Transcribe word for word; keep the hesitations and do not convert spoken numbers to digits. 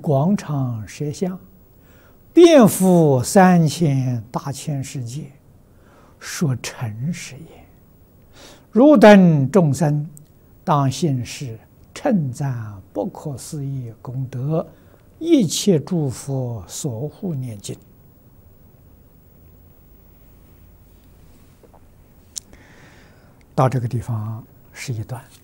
广场舌相，遍覆三千大千世界，说诚实也。汝等众生，当信是称赞不可思议功德，一切诸佛所护念经。到这个地方是一段。